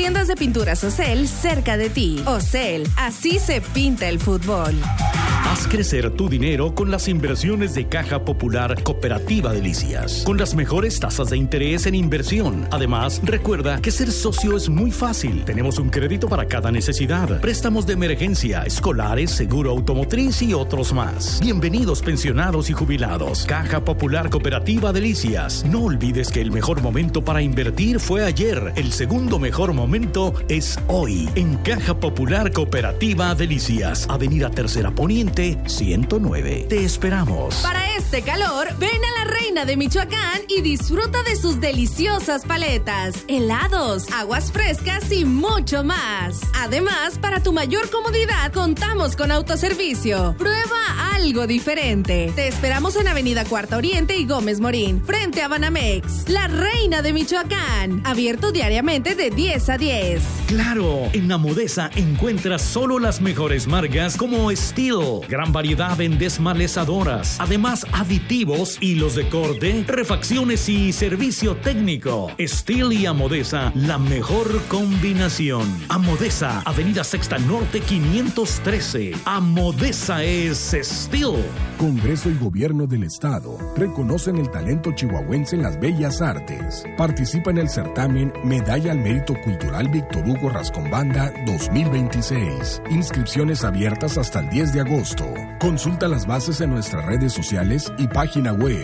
Tiendas de pinturas Ocel cerca de ti. Ocel, así se pinta el fútbol. Haz crecer tu dinero con las inversiones de Caja Popular Cooperativa Delicias, con las mejores tasas de interés en inversión. Además, recuerda que ser socio es muy fácil. Tenemos un crédito para cada necesidad, préstamos de emergencia, escolares, seguro automotriz y otros más. Bienvenidos pensionados y jubilados. Caja Popular Cooperativa Delicias. No olvides que el mejor momento para invertir fue ayer. El segundo mejor momento es hoy. En Caja Popular Cooperativa Delicias, Avenida Tercera Poniente 109. Te esperamos. Para este calor, ven a la Reina de Michoacán y disfruta de sus deliciosas paletas, helados, aguas frescas y mucho más. Además, para tu mayor comodidad, contamos con autoservicio. Prueba algo diferente. Te esperamos en Avenida Cuarta Oriente y Gómez Morín, frente a Banamex. La Reina de Michoacán, abierto diariamente de 10 a 10. Claro, en Amodesa encuentras solo las mejores marcas como Steel, gran variedad en desmalezadoras, además aditivos, hilos de corte, refacciones y servicio técnico. Steel y Amodesa, la mejor combinación. Amodesa, Avenida Sexta Norte 513. Amodesa es Steel. Congreso y Gobierno del Estado reconocen el talento chihuahuense en las bellas artes. Participa en el certamen Medalla al Mérito Cultural Víctor Hugo Rascón-Banda 2026. Inscripciones abiertas hasta el 10 de agosto. Consulta las bases en nuestras redes sociales y página web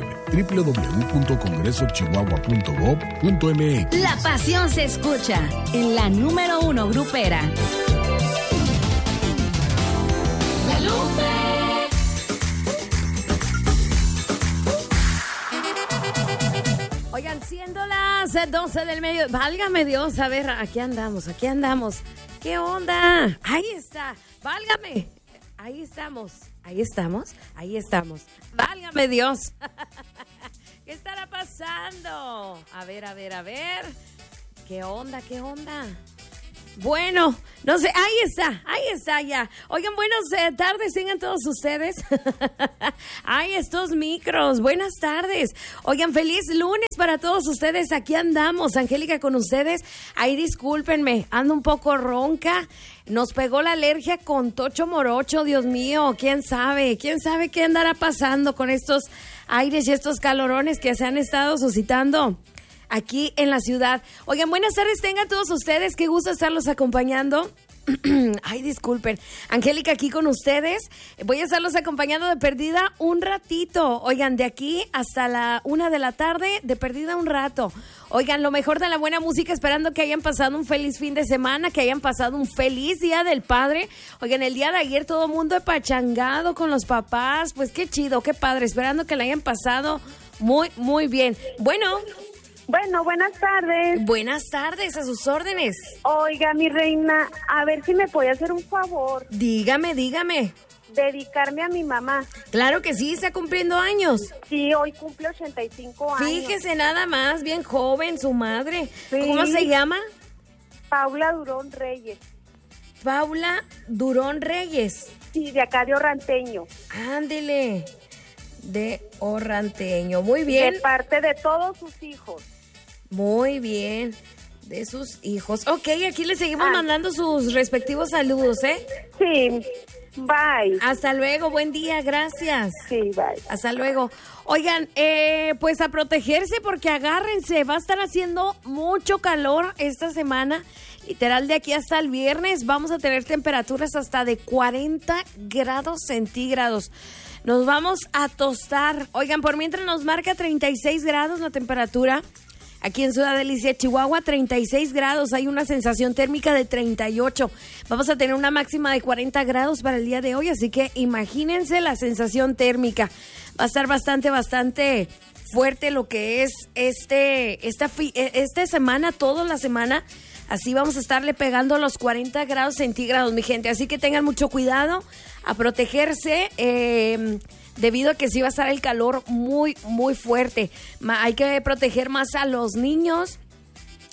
www.congresochihuahua.gov.mx. La pasión se escucha en la número 1 grupera. La Lupe. Oigan, siendo las 12 del medio, válgame Dios, a ver, aquí andamos. ¿Qué onda? Ahí está, válgame. Ahí estamos. Válgame Dios. ¿Qué estará pasando? A ver. ¿Qué onda? Bueno, no sé, ahí está ya. Oigan, buenas tardes, tengan todos ustedes. Ay, estos micros, buenas tardes. Oigan, feliz lunes para todos ustedes, aquí andamos. Angélica con ustedes. Ay, discúlpenme, ando un poco ronca. Nos pegó la alergia con tocho morocho, Dios mío, quién sabe qué andará pasando con estos aires y estos calorones que se han estado suscitando aquí en la ciudad. Oigan, buenas tardes tengan todos ustedes, qué gusto estarlos acompañando. Ay, disculpen. Angélica aquí con ustedes. Voy a estarlos acompañando de perdida un ratito. Oigan, de aquí hasta la 1 de la tarde, de perdida un rato. Oigan, lo mejor de la buena música, esperando que hayan pasado un feliz fin de semana, que hayan pasado un feliz Día del Padre. Oigan, el día de ayer todo el mundo pachangado con los papás. Pues qué chido, qué padre. Esperando que la hayan pasado muy, muy bien. Bueno, buenas tardes. Buenas tardes, a sus órdenes. Oiga, mi reina, a ver si me puede hacer un favor. Dígame. Dedicarme a mi mamá. Claro que sí, está cumpliendo años. Sí, hoy cumple 85 años. Fíjese nada más, bien joven, su madre. Sí. ¿Cómo se llama? Paula Durón Reyes. Paula Durón Reyes. Sí, de acá de Orranteño. Ándele, de Orranteño, muy bien. De parte de todos sus hijos. Muy bien, de sus hijos. Ok, aquí le seguimos mandando sus respectivos saludos, ¿eh? Sí, bye. Hasta luego, buen día, gracias. Sí, bye. Hasta luego. Oigan, pues a protegerse porque agárrense, va a estar haciendo mucho calor esta semana. Literal, de aquí hasta el viernes vamos a tener temperaturas hasta de 40 grados centígrados. Nos vamos a tostar. Oigan, por mientras nos marca 36 grados la temperatura. Aquí en Ciudad Delicia, Chihuahua, 36 grados. Hay una sensación térmica de 38. Vamos a tener una máxima de 40 grados para el día de hoy. Así que imagínense la sensación térmica. Va a estar bastante fuerte lo que es esta semana, toda la semana. Así vamos a estarle pegando los 40 grados centígrados, mi gente. Así que tengan mucho cuidado, a protegerse, debido a que sí va a estar el calor muy, muy fuerte. Hay que proteger más a los niños,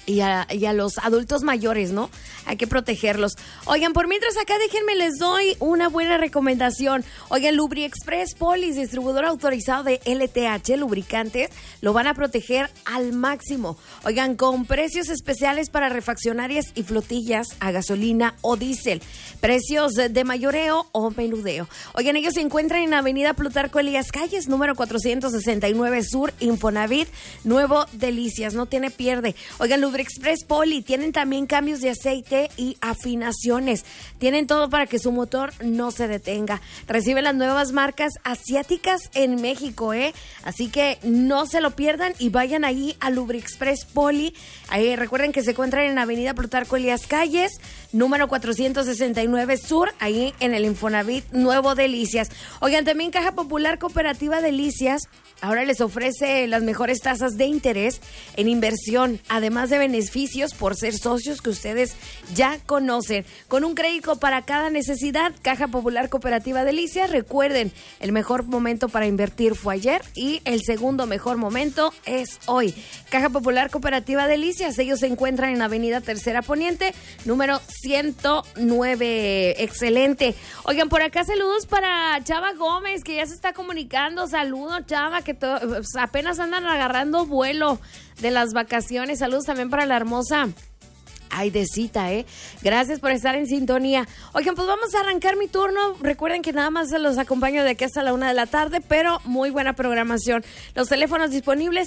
y a los adultos mayores, ¿no? Hay que protegerlos. Oigan, por mientras acá déjenme les doy una buena recomendación. Oigan, LubriExpress Polis, distribuidor autorizado de LTH, lubricantes, lo van a proteger al máximo. Oigan, con precios especiales para refaccionarias y flotillas a gasolina o diésel. Precios de mayoreo o menudeo. Oigan, ellos se encuentran en Avenida Plutarco Elías Calles, número 469 Sur, Infonavit, Nuevo Delicias. No tiene pierde. Oigan, LubriExpress Poli, tienen también cambios de aceite y afinaciones. Tienen todo para que su motor no se detenga. Recibe las nuevas marcas asiáticas en México, Así que no se lo pierdan y vayan ahí a LubriExpress Poli. Ahí recuerden que se encuentran en Avenida Plutarco Elías Calles, número 469 Sur, ahí en el Infonavit Nuevo Delicias. Oigan, también Caja Popular Cooperativa Delicias ahora les ofrece las mejores tasas de interés en inversión, además de beneficios por ser socios que ustedes ya conocen. Con un crédito para cada necesidad, Caja Popular Cooperativa Delicias. Recuerden, el mejor momento para invertir fue ayer y el segundo mejor momento es hoy. Caja Popular Cooperativa Delicias, ellos se encuentran en Avenida Tercera Poniente, número 109. Excelente. Oigan, por acá saludos para Chava Gómez, que ya se está comunicando. Saludos, Chava, que apenas andan agarrando vuelo de las vacaciones. Saludos también para la hermosa Aidecita, Gracias por estar en sintonía. Oigan, pues vamos a arrancar mi turno. Recuerden que nada más se los acompaño de aquí hasta la 1 de la tarde, pero muy buena programación. Los teléfonos disponibles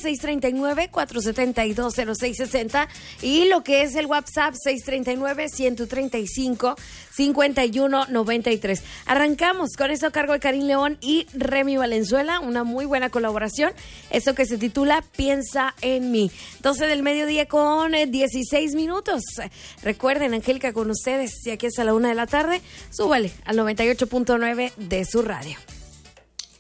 639-472-0660 y lo que es el WhatsApp 639-135-5193. Arrancamos con esto a cargo de Karim León y Remy Valenzuela, una muy buena colaboración. Esto que se titula Piensa en mí. 12 del mediodía con 16 minutos. Recuerden, Angélica con ustedes, y aquí hasta la 1 de la tarde, súbale al 98.9 de su radio.